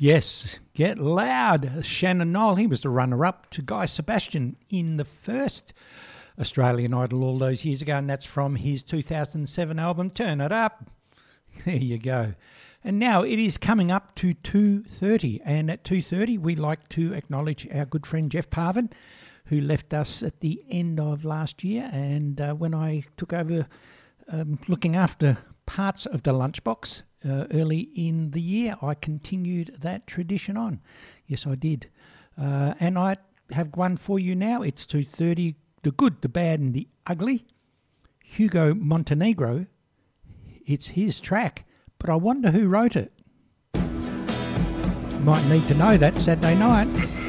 Yes, Get Loud. Shannon Noll, he was the runner-up to Guy Sebastian in the first Australian Idol all those years ago, and that's from his 2007 album, Turn It Up. There you go. And now it is coming up to 2:30, and at 2:30 we like to acknowledge our good friend Jeff Parvin, who left us at the end of last year, and when I took over looking after parts of the lunchbox early in the year, I continued that tradition on. Yes, I did. And I have one for you now. It's 2:30, The Good, the Bad and the Ugly. Hugo Montenegro. It's his track, but I wonder who wrote it. Might need to know that Saturday night.